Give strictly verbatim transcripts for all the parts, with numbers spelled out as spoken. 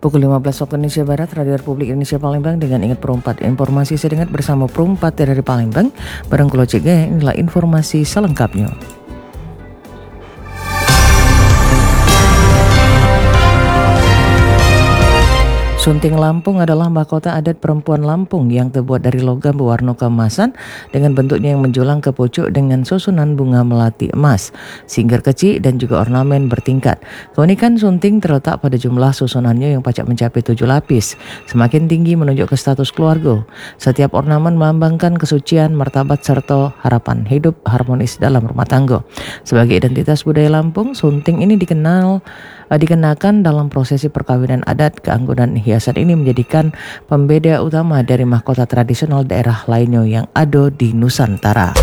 Pukul lima belas waktu Indonesia Barat, Radio Republik Indonesia Palembang dengan Ingat Perumpat. Informasi sedengat bersama Perumpat dari Palembang. Bareng Kulo Cege, inilah informasi selengkapnya. Sunting Lampung adalah mahkota adat perempuan Lampung yang terbuat dari logam berwarna keemasan dengan bentuknya yang menjulang ke pucuk dengan susunan bunga melati emas, singger kecil dan juga ornamen bertingkat. Keunikan sunting terletak pada jumlah susunannya yang pacak mencapai tujuh lapis, semakin tinggi menunjuk ke status keluarga. Setiap ornamen melambangkan kesucian, martabat serta harapan hidup harmonis dalam rumah tangga. Sebagai identitas budaya Lampung, sunting ini dikenal dikenakan dalam prosesi perkawinan adat. Keanggotaan hiasan ini menjadikan pembeda utama dari mahkota tradisional daerah lainnya yang ada di Nusantara.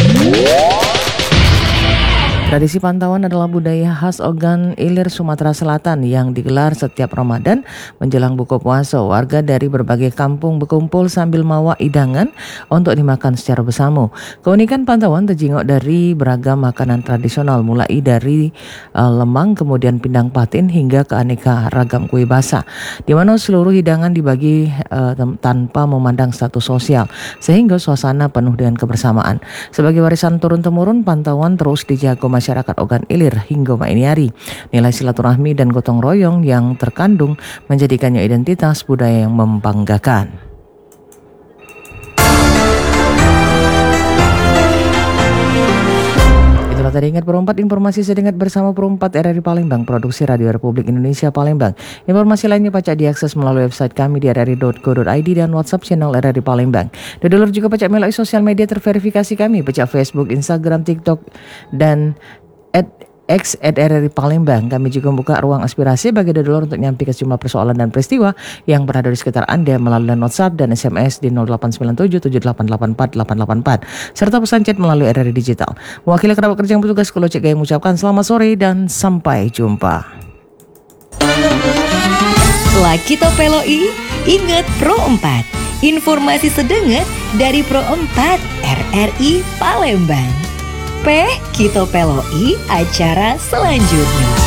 Tradisi pantauan adalah budaya khas Ogan Ilir, Sumatera Selatan yang digelar setiap Ramadan menjelang buka puasa. Warga dari berbagai kampung berkumpul sambil mawa hidangan untuk dimakan secara bersama. Keunikan pantauan terjingok dari beragam makanan tradisional, mulai dari uh, lemang, kemudian pindang patin hingga ke aneka ragam kue basah, di mana seluruh hidangan dibagi uh, tanpa memandang status sosial, sehingga suasana penuh dengan kebersamaan. Sebagai warisan turun-temurun, pantauan terus dijaga masyarakat Ogan Ilir hingga ini hari. Nilai silaturahmi dan gotong royong yang terkandung menjadikannya identitas budaya yang membanggakan. Itulah tadi Ingat Perumpat, informasi sedengat bersama Perumpat R R I Palembang, produksi Radio Republik Indonesia Palembang. Informasi lainnya pacak diakses melalui website kami di r r i dot co dot i d dan WhatsApp channel R R I Palembang. Dulur juga pacak melalui sosial media terverifikasi kami, pacak Facebook, Instagram, TikTok, dan at X at R R I Palembang. Kami juga membuka ruang aspirasi bagi dulur untuk nyampaikan sejumlah persoalan dan peristiwa yang berada di sekitar Anda melalui WhatsApp dan S M S di nol delapan sembilan tujuh tujuh delapan delapan empat delapan delapan empat serta pesan chat melalui R R I Digital. Mewakili kerabat kerja yang bertugas, Kulo Cek yang mengucapkan selamat sore dan sampai jumpa. Lakito Peloi, ingat Pro empat. Informasi sedengat dari Pro empat R R I Palembang. P Kito Peloi acara selanjutnya.